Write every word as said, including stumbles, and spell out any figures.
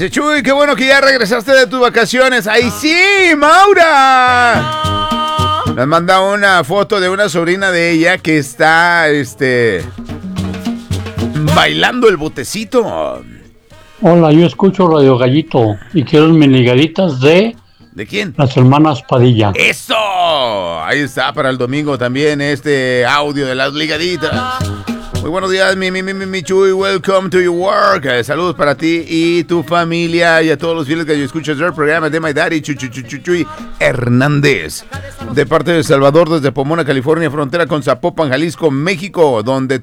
Dice, Chuy, qué bueno que ya regresaste de tus vacaciones. ¡Ahí sí, Maura! Nos manda una foto de una sobrina de ella que está, este, bailando el botecito. Hola, yo escucho Radio Gallito y quiero mis ligaditas de... ¿De quién? Las hermanas Padilla. ¡Eso! Ahí está para el domingo también este audio de las ligaditas. Muy buenos días, mi, mi, mi, mi, mi Chuy. Welcome to your work. Eh, saludos para ti y tu familia y a todos los fieles que yo escucho el programa de My Daddy, Chuy, Chuy, Chuy, Chuy Hernández. De parte de Salvador, desde Pomona, California, frontera con Zapopan, Jalisco, México, donde